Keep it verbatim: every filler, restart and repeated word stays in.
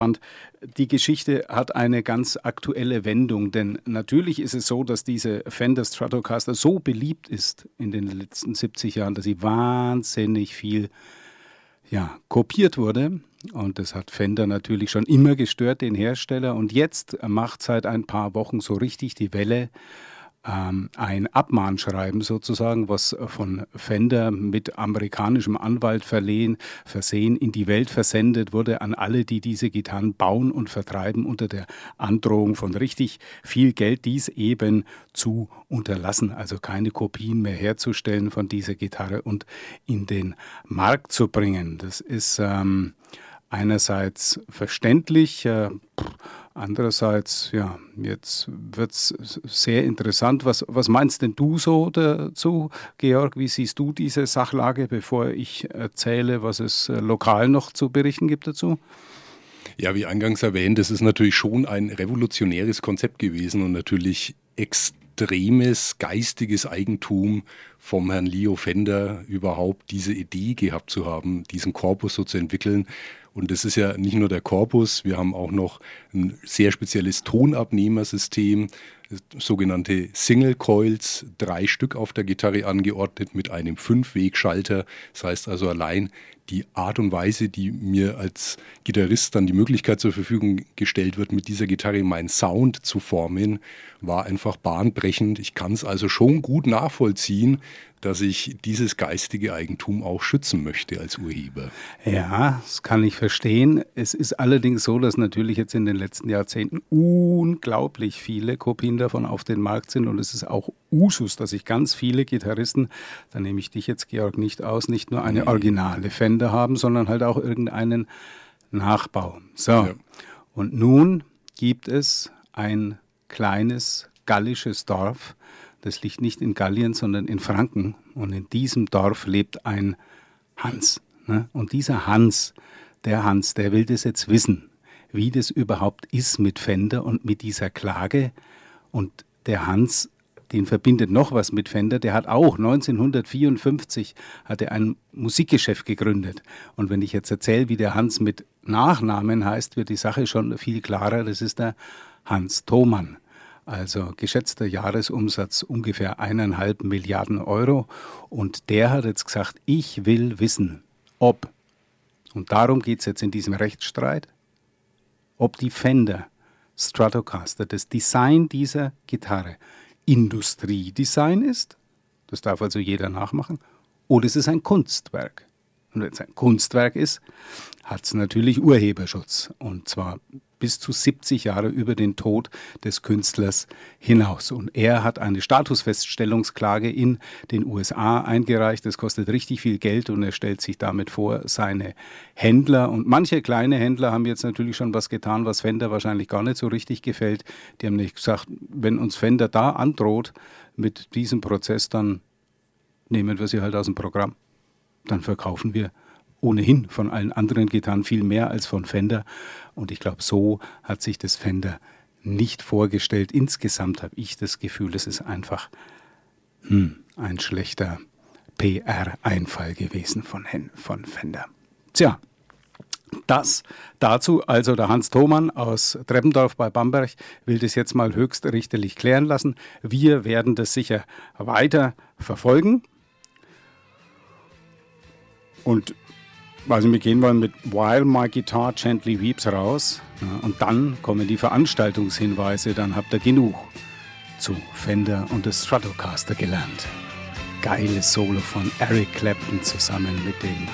Die Geschichte hat eine ganz aktuelle Wendung, denn natürlich ist es so, dass diese Fender Stratocaster so beliebt ist in den letzten siebzig Jahren, dass sie wahnsinnig viel ja, kopiert wurde. Und das hat Fender natürlich schon immer gestört, den Hersteller. Und jetzt macht seit ein paar Wochen so richtig die Welle, ähm, ein Abmahnschreiben sozusagen, was von Fender mit amerikanischem Anwalt verlehen, versehen in die Welt versendet wurde an alle, die diese Gitarren bauen und vertreiben, unter der Androhung von richtig viel Geld, dies eben zu unterlassen, also keine Kopien mehr herzustellen von dieser Gitarre und in den Markt zu bringen. Das ist ähm, einerseits verständlich, äh, andererseits, ja, jetzt wird es sehr interessant. Was, was meinst denn du so dazu, Georg? Wie siehst du diese Sachlage, bevor ich erzähle, was es äh, lokal noch zu berichten gibt dazu? Ja, wie eingangs erwähnt, das ist natürlich schon ein revolutionäres Konzept gewesen und natürlich extremes geistiges Eigentum vom Herrn Leo Fender, überhaupt diese Idee gehabt zu haben, diesen Korpus so zu entwickeln. Und das ist ja nicht nur der Korpus, wir haben auch noch ein sehr spezielles Tonabnehmersystem, sogenannte Single Coils, drei Stück auf der Gitarre angeordnet mit einem Fünf-Weg-Schalter. Das heißt also allein die Art und Weise, die mir als Gitarrist dann die Möglichkeit zur Verfügung gestellt wird, mit dieser Gitarre meinen Sound zu formen, war einfach bahnbrechend. Ich kann es also schon gut nachvollziehen, dass ich dieses geistige Eigentum auch schützen möchte als Urheber. Ja, das kann ich verstehen. Es ist allerdings so, dass natürlich jetzt in den letzten Jahrzehnten unglaublich viele Kopien davon auf den Markt sind und es ist auch Usus, dass sich ganz viele Gitarristen, da nehme ich dich jetzt, Georg, nicht aus, nicht nur eine originale Fender haben, sondern halt auch irgendeinen Nachbau. So, ja. Und nun gibt es ein kleines gallisches Dorf, das liegt nicht in Gallien, sondern in Franken. Und in diesem Dorf lebt ein Hans. Ne? Und dieser Hans, der Hans, der will das jetzt wissen, wie das überhaupt ist mit Fender und mit dieser Klage. Und der Hans, den verbindet noch was mit Fender. Der hat auch neunzehnhundertvierundfünfzig hat er ein Musikgeschäft gegründet. Und wenn ich jetzt erzähle, wie der Hans mit Nachnamen heißt, wird die Sache schon viel klarer. Das ist der Hans Thomann. Also geschätzter Jahresumsatz ungefähr eineinhalb Milliarden Euro. Und der hat jetzt gesagt, ich will wissen, ob, und darum geht es jetzt in diesem Rechtsstreit, ob die Fender Stratocaster, das Design dieser Gitarre, Industriedesign ist, das darf also jeder nachmachen, oder es ist ein Kunstwerk. Und wenn es ein Kunstwerk ist, hat es natürlich Urheberschutz. Und zwar bis zu siebzig Jahre über den Tod des Künstlers hinaus. Und er hat eine Statusfeststellungsklage in den U S A eingereicht. Das kostet richtig viel Geld und er stellt sich damit vor, seine Händler, und manche kleine Händler haben jetzt natürlich schon was getan, was Fender wahrscheinlich gar nicht so richtig gefällt. Die haben nicht gesagt, wenn uns Fender da androht mit diesem Prozess, dann nehmen wir sie halt aus dem Programm. Dann verkaufen wir ohnehin von allen anderen Gitarren viel mehr als von Fender. Und ich glaube, so hat sich das Fender nicht vorgestellt. Insgesamt habe ich das Gefühl, es ist einfach hm, ein schlechter P R-Einfall gewesen von, von Fender. Tja, das dazu. Also der Hans Thomann aus Treppendorf bei Bamberg will das jetzt mal höchstrichterlich klären lassen. Wir werden das sicher weiter verfolgen. Und also wir gehen mal mit While My Guitar Gently Weeps raus, ja, und dann kommen die Veranstaltungshinweise, dann habt ihr genug zu Fender und der Stratocaster gelernt. Geiles Solo von Eric Clapton zusammen mit den